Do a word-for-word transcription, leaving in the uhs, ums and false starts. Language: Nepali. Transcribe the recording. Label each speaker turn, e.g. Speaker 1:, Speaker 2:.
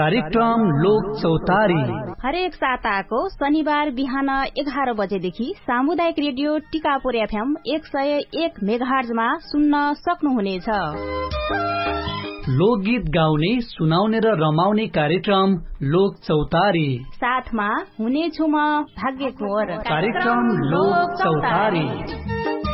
Speaker 1: कार्यक्रम लोक चौतारी
Speaker 2: हरेक साताको शनिबार बिहान एघार बजेदेखि सामुदायिक रेडियो टिकापुर एफएम एक सय एक मेगाहर्जमा सुन्न सक्नुहुनेछ।
Speaker 1: लोकगीत गाउने, सुनाउने र रमाउने कार्यक्रम लोक चौतारी,
Speaker 2: साथमा हुनेछु म भाग्य कोर।
Speaker 1: कार्यक्रम लोक चौतारी।